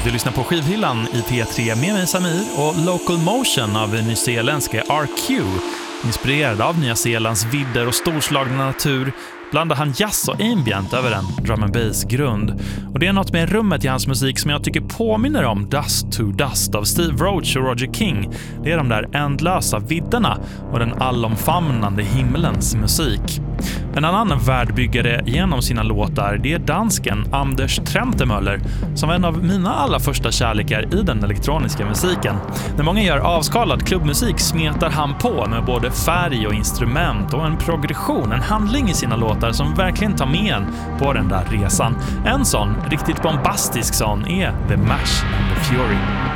Du lyssnar på Skivhyllan i P3 med mig Samir och Local Motion av nyzeeländska RQ. Inspirerad av Nya Zeelands vidder och storslagna natur blandar han jazz och ambient över en drum and bass grund. Och det är något med rummet i hans musik som jag tycker påminner om Dust to Dust av Steve Roach och Roger King. Det är de där ändlösa vidderna och den allomfamnande himmelens musik. En annan världbyggare genom sina låtar, det är dansken Anders Trentemöller, som var en av mina allra första kärlekar i den elektroniska musiken. När många gör avskalad klubbmusik smetar han på med både färg och instrument och en progression, en handling i sina låtar som verkligen tar med en på den där resan. En sån, riktigt bombastisk sån, är The Mash and the Fury.